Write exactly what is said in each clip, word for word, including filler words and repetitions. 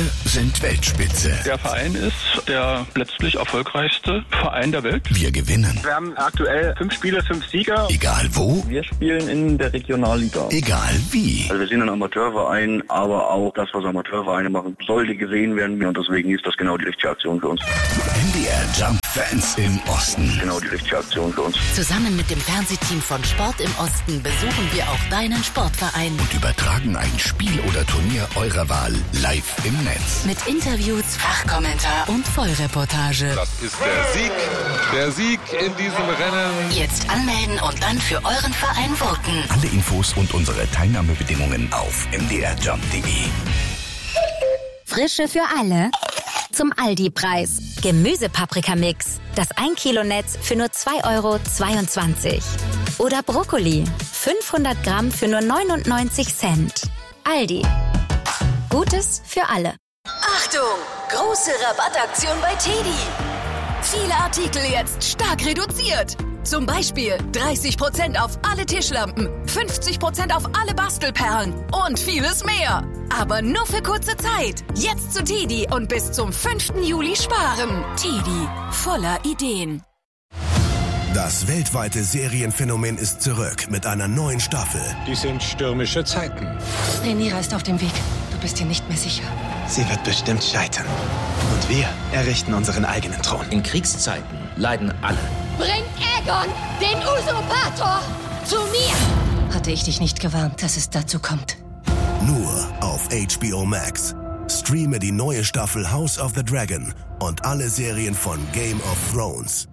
sind Weltspitze. Der Verein ist der letztlich erfolgreichste Verein der Welt. Wir gewinnen. Wir haben aktuell fünf Spiele, fünf Sieger. Egal wo. Wir spielen in der Regionalliga. Egal wie. Also wir sind ein Amateurverein, aber auch das, was Amateurvereine machen, sollte gesehen werden. Und deswegen ist das genau die richtige Aktion für uns. M D R Jump Fans im Osten. Genau die richtige Aktion für uns. Zusammen mit dem Fernsehteam von Sport im Osten besuchen wir auch deinen Sportverein. Und übertragen ein Spiel oder Turnier eurer Wahl live im Netz. Mit Interviews, Fachkommentar und Vollreportage. Das ist der Sieg, der Sieg in diesem Rennen. Jetzt anmelden und dann für euren Verein voten. Alle Infos und unsere Teilnahmebedingungen auf m d r jump punkt d e. Frische für alle. Zum Aldi-Preis. Gemüsepaprikamix. Das ein Kilo Netz für nur zwei Euro zweiundzwanzig. Oder Brokkoli. fünfhundert Gramm für nur neunundneunzig Cent. Aldi. Gutes für alle. Achtung! Große Rabattaktion bei Teddy. Viele Artikel jetzt stark reduziert. Zum Beispiel dreißig Prozent auf alle Tischlampen, fünfzig Prozent auf alle Bastelperlen und vieles mehr. Aber nur für kurze Zeit. Jetzt zu Teddy und bis zum fünften Juli sparen. Teddy, voller Ideen. Das weltweite Serienphänomen ist zurück mit einer neuen Staffel. Dies sind stürmische Zeiten. Rhaenyra ist auf dem Weg. Du bist dir nicht mehr sicher. Sie wird bestimmt scheitern. Und wir errichten unseren eigenen Thron. In Kriegszeiten leiden alle. Bringt Aegon, den Usurpator, zu mir! Hatte ich dich nicht gewarnt, dass es dazu kommt. Nur auf H B O Max. Streame die neue Staffel House of the Dragon und alle Serien von Game of Thrones.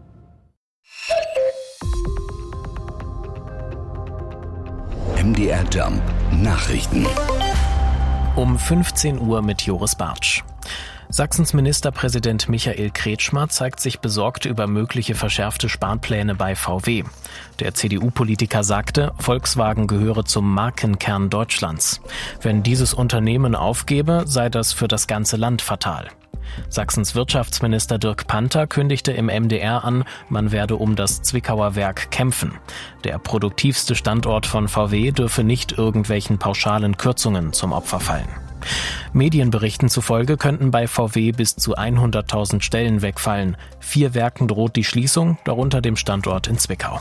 M D R Jump Nachrichten. Um fünfzehn Uhr mit Joris Bartsch. Sachsens Ministerpräsident Michael Kretschmer zeigt sich besorgt über mögliche verschärfte Sparpläne bei V W. Der C D U-Politiker sagte, Volkswagen gehöre zum Markenkern Deutschlands. Wenn dieses Unternehmen aufgebe, sei das für das ganze Land fatal. Sachsens Wirtschaftsminister Dirk Panther kündigte im M D R an, man werde um das Zwickauer Werk kämpfen. Der produktivste Standort von V W dürfe nicht irgendwelchen pauschalen Kürzungen zum Opfer fallen. Medienberichten zufolge könnten bei V W bis zu hunderttausend Stellen wegfallen. Vier Werken droht die Schließung, darunter dem Standort in Zwickau.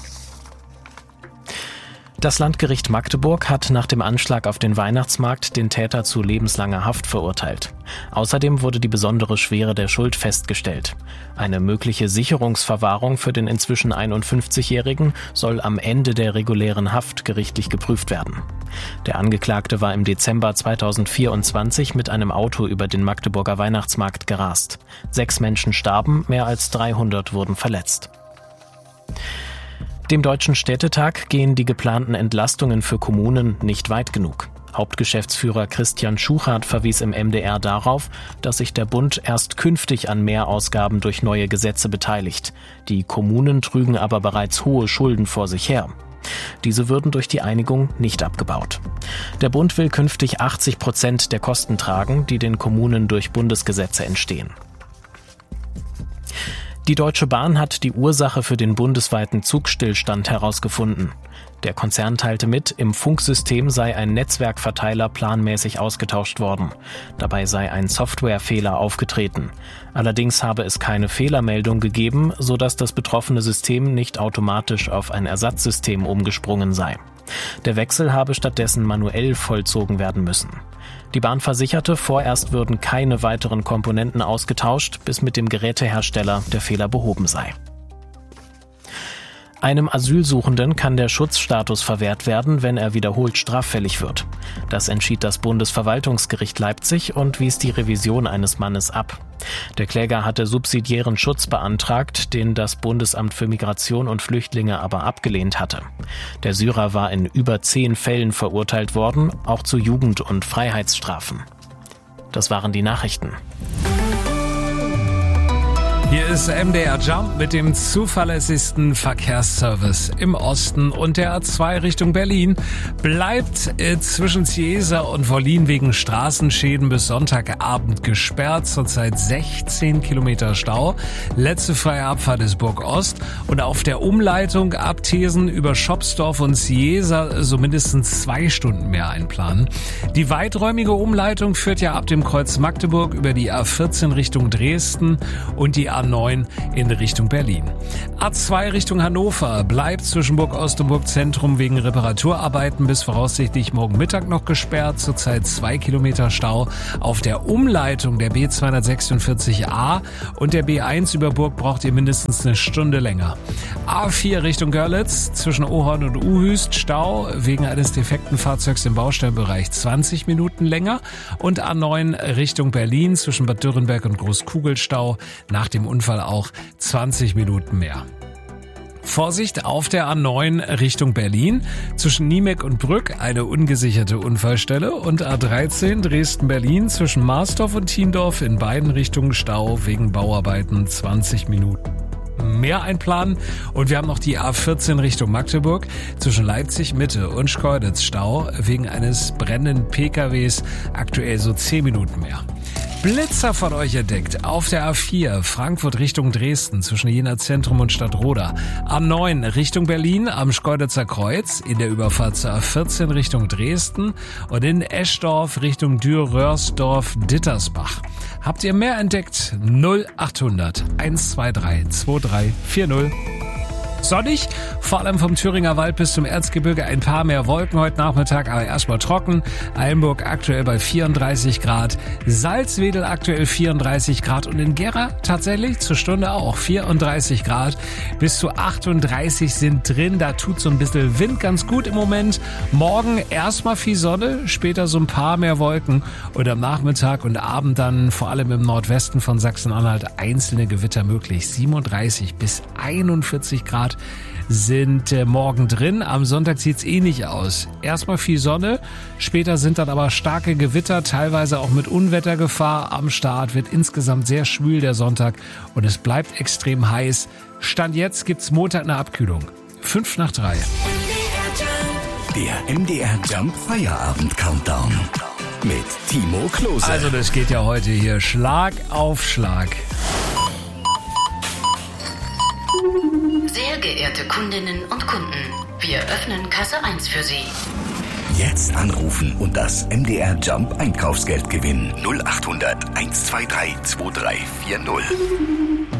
Das Landgericht Magdeburg hat nach dem Anschlag auf den Weihnachtsmarkt den Täter zu lebenslanger Haft verurteilt. Außerdem wurde die besondere Schwere der Schuld festgestellt. Eine mögliche Sicherungsverwahrung für den inzwischen einundfünfzigjährigen soll am Ende der regulären Haft gerichtlich geprüft werden. Der Angeklagte war im Dezember zweitausendvierundzwanzig mit einem Auto über den Magdeburger Weihnachtsmarkt gerast. Sechs Menschen starben, mehr als dreihundert wurden verletzt. Dem Deutschen Städtetag gehen die geplanten Entlastungen für Kommunen nicht weit genug. Hauptgeschäftsführer Christian Schuchart verwies im M D R darauf, dass sich der Bund erst künftig an Mehrausgaben durch neue Gesetze beteiligt. Die Kommunen trügen aber bereits hohe Schulden vor sich her. Diese würden durch die Einigung nicht abgebaut. Der Bund will künftig achtzig Prozent der Kosten tragen, die den Kommunen durch Bundesgesetze entstehen. Die Deutsche Bahn hat die Ursache für den bundesweiten Zugstillstand herausgefunden. Der Konzern teilte mit, im Funksystem sei ein Netzwerkverteiler planmäßig ausgetauscht worden. Dabei sei ein Softwarefehler aufgetreten. Allerdings habe es keine Fehlermeldung gegeben, sodass das betroffene System nicht automatisch auf ein Ersatzsystem umgesprungen sei. Der Wechsel habe stattdessen manuell vollzogen werden müssen. Die Bahn versicherte, vorerst würden keine weiteren Komponenten ausgetauscht, bis mit dem Gerätehersteller der Fehler behoben sei. Einem Asylsuchenden kann der Schutzstatus verwehrt werden, wenn er wiederholt straffällig wird. Das entschied das Bundesverwaltungsgericht Leipzig und wies die Revision eines Mannes ab. Der Kläger hatte subsidiären Schutz beantragt, den das Bundesamt für Migration und Flüchtlinge aber abgelehnt hatte. Der Syrer war in über zehn Fällen verurteilt worden, auch zu Jugend- und Freiheitsstrafen. Das waren die Nachrichten. Hier ist M D R Jump mit dem zuverlässigsten Verkehrsservice im Osten, und der A zwei Richtung Berlin bleibt äh, zwischen Ciesa und Wollin wegen Straßenschäden bis Sonntagabend gesperrt. Zurzeit sechzehn Kilometer Stau. Letzte freie Abfahrt ist Burg Ost, und auf der Umleitung ab Thesen über Schopsdorf und Ciesa so mindestens zwei Stunden mehr einplanen. Die weiträumige Umleitung führt ja ab dem Kreuz Magdeburg über die A vierzehn Richtung Dresden und die A neun in Richtung Berlin. A zwei Richtung Hannover bleibt zwischen Burg Ost und Burg Zentrum wegen Reparaturarbeiten bis voraussichtlich morgen Mittag noch gesperrt. Zurzeit zwei Kilometer Stau. Auf der Umleitung der B zweihundertsechsundvierzig A und der B eins über Burg braucht ihr mindestens eine Stunde länger. A vier Richtung Görlitz zwischen Ohorn und Uhüst Stau wegen eines defekten Fahrzeugs im Baustellenbereich zwanzig Minuten länger, und A neun Richtung Berlin zwischen Bad Dürrenberg und Großkugelstau nach dem Unfall auch zwanzig Minuten mehr. Vorsicht auf der A neun Richtung Berlin zwischen Niemek und Brück eine ungesicherte Unfallstelle, und A dreizehn Dresden-Berlin zwischen Marsdorf und Thiendorf in beiden Richtungen Stau wegen Bauarbeiten zwanzig Minuten mehr einplanen. Und wir haben noch die A vierzehn Richtung Magdeburg zwischen Leipzig Mitte und Schkeuditz Stau wegen eines brennenden P K Ws, aktuell so zehn Minuten mehr. Blitzer von euch entdeckt auf der A vier Frankfurt Richtung Dresden zwischen Jena Zentrum und Stadtroda. A neun Richtung Berlin am Schkeuditzer Kreuz in der Überfahrt zur A vierzehn Richtung Dresden und in Eschdorf Richtung Dürr-Röhrsdorf-Dittersbach. Habt ihr mehr entdeckt? null achthundert eins zwei drei zwei drei vier null. Sonnig, vor allem vom Thüringer Wald bis zum Erzgebirge ein paar mehr Wolken heute Nachmittag, aber erstmal trocken. Eilenburg aktuell bei vierunddreißig Grad, Salzwedel aktuell vierunddreißig Grad und in Gera tatsächlich zur Stunde auch vierunddreißig Grad. Bis zu achtunddreißig sind drin, da tut so ein bisschen Wind ganz gut im Moment. Morgen erstmal viel Sonne, später so ein paar mehr Wolken und am Nachmittag und Abend dann vor allem im Nordwesten von Sachsen-Anhalt einzelne Gewitter möglich. siebenunddreißig bis einundvierzig Grad sind äh, morgen drin. Am Sonntag sieht's ähnlich aus. Erstmal viel Sonne, später sind dann aber starke Gewitter, teilweise auch mit Unwettergefahr am Start. Wird insgesamt sehr schwül der Sonntag und es bleibt extrem heiß. Stand jetzt gibt's Montag eine Abkühlung. Fünf nach drei. Der M D R Jump Feierabend Countdown mit Timo Klose. Also das geht ja heute hier Schlag auf Schlag. Sehr geehrte Kundinnen und Kunden, wir öffnen Kasse eins für Sie. Jetzt anrufen und das M D R Jump Einkaufsgeld gewinnen. null achthundert eins zwei drei zwei drei vier null.